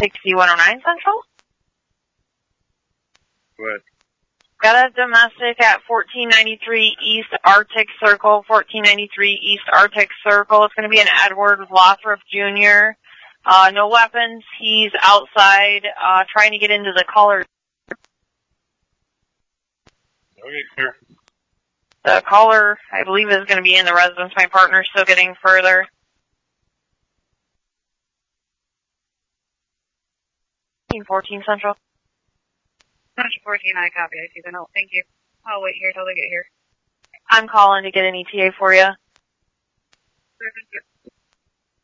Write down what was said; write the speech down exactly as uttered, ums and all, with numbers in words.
sixty-one oh nine Central. What? Got a domestic at fourteen ninety-three East Arctic Circle, fourteen ninety-three East Arctic Circle. It's going to be an Edward Lothrop Junior Uh, no weapons. He's outside, uh, trying to get into the caller. Okay, sure. The caller, I believe, is going to be in the residence. My partner's still getting further. fourteen Central. fourteen, I copy. I see the note. Thank you. I'll wait here till they get here. I'm calling to get an E T A for you. Thank you.